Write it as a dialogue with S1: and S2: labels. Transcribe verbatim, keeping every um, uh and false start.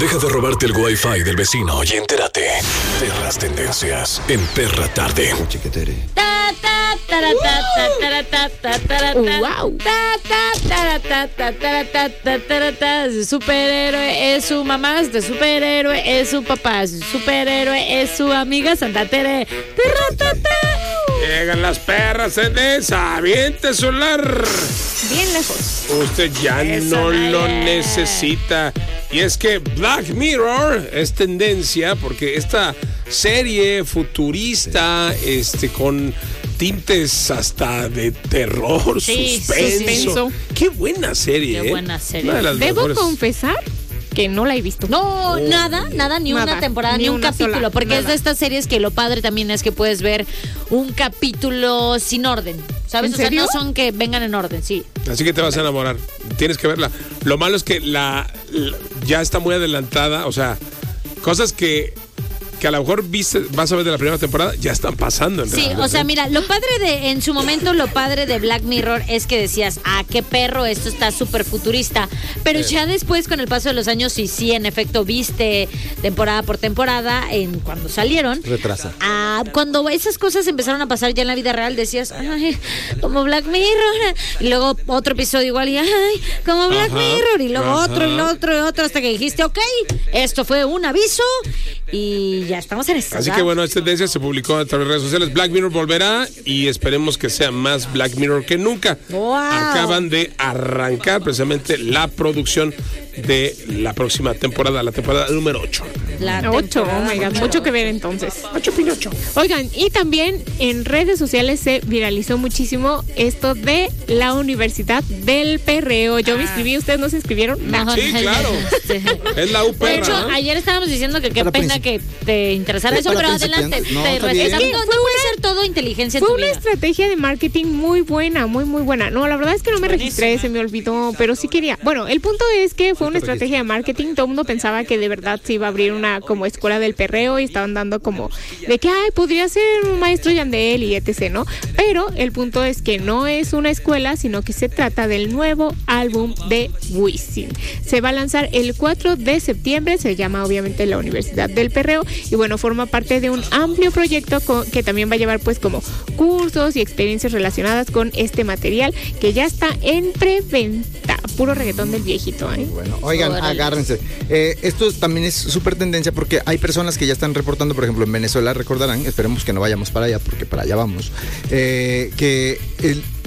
S1: Deja de robarte el Wi-Fi del vecino y entérate de las tendencias en Perra Tarde.
S2: Ta, ta, tara, ta, ta, tara, ta, ta, tara, ta.
S3: Wow.
S2: Ta, ta, tara, ta, ta, tara, ta, ta, tara, ta. Superhéroe es su mamá, este superhéroe es su papá, superhéroe es su amiga Santa Tere. Terra, ta, ta.
S4: Llegan las perras en esa, aviente solar.
S3: Bien lejos.
S4: Usted ya
S2: Eso,
S4: no
S2: Naye.
S4: lo necesita. Y es que Black Mirror es tendencia porque esta serie futurista, este, con tintes hasta de terror,
S2: Sí,
S4: suspenso.
S3: suspenso.
S4: Qué buena serie.
S2: Qué
S4: ¿eh?
S2: buena serie.
S4: Una de las
S3: Debo
S4: mejores.
S3: confesar que no la he visto.
S2: No, nada, nada, ni
S3: Nada,
S2: una temporada, ni,
S3: ni
S2: un
S3: una
S2: capítulo,
S3: sola,
S2: porque es
S3: nada.
S2: de estas series que lo padre también es que puedes ver un capítulo sin orden, ¿sabes?
S3: ¿En
S2: O sea,
S3: serio?
S2: no son que vengan en orden, sí.
S4: Así que te vas a enamorar. Tienes que verla. Lo malo es que la, la- ya está muy adelantada. O sea, cosas que, que a lo mejor viste, vas a ver de la primera temporada ya están pasando. En
S2: Sí,
S4: realidad,
S2: o sea,
S4: ¿eh?
S2: mira, lo padre de, en su momento, lo padre de Black Mirror es que decías, ah, qué perro, esto está súper futurista. Pero ya después, con el paso de los años, y sí, en efecto, viste temporada por temporada, en cuando salieron.
S5: Retrasa.
S2: Ah, cuando esas cosas empezaron a pasar ya en la vida real, decías, ay, como Black Mirror. Y luego otro episodio igual, y ay, como Black
S4: Ajá,
S2: Mirror. Y luego
S4: ajá.
S2: otro, y otro, y otro, hasta que dijiste, ok, esto fue un aviso. Y ya estamos en esto.
S4: Así
S2: ¿verdad?
S4: que bueno, esta tendencia se publicó a través de redes sociales. Black Mirror volverá y esperemos que sea más Black Mirror que nunca.
S2: Wow.
S4: Acaban de arrancar precisamente la producción de la próxima temporada, la temporada número ocho.
S2: La
S3: Ocho, oh
S2: temporada
S3: my God,
S2: ocho.
S3: mucho que ver entonces.
S4: Ocho Pinocho.
S3: Oigan, y también en redes sociales se viralizó muchísimo esto de la Universidad del Perreo. Yo me inscribí, ¿ustedes no se inscribieron?
S2: No,
S4: Sí,
S2: no,
S4: claro.
S2: sí.
S4: Es la U
S2: De
S4: perra,
S2: hecho,
S4: ¿no?
S2: ayer estábamos diciendo que qué
S5: Para
S2: pena
S5: princip-
S2: que te interesara
S5: Eh,
S2: eso,
S5: para
S2: pero adelante.
S5: principiantes. No,
S2: te
S5: está
S2: re-
S5: bien.
S2: no,
S3: Es que
S2: no
S3: fue
S2: puede
S3: una-
S2: ser todo inteligencia en
S3: Fue
S2: tu
S3: una
S2: vida.
S3: estrategia de marketing muy buena, muy, muy buena. No, la verdad es que no me registré, se me olvidó, pero sí quería. Bueno, el punto es que fue una estrategia de marketing. Todo el mundo pensaba que de verdad se iba a abrir una como escuela del perreo y estaban dando como de que, ay, podría ser un maestro Yandel y etcétera, ¿no? Pero el punto es que no es una escuela, sino que se trata del nuevo álbum de Wisin. Se va a lanzar el cuatro de septiembre, se llama obviamente la Universidad del Perreo y bueno, forma parte de un amplio proyecto con- que también va a llevar pues como cursos y experiencias relacionadas con este material que ya está en preventa. Puro reggaetón del viejito, ¿eh?
S5: Bueno, oigan,
S2: Órale.
S5: agárrense. Eh, esto también es súper tendencia porque hay personas que ya están reportando, por ejemplo, en Venezuela, recordarán, esperemos que no vayamos para allá porque para allá vamos, eh, que el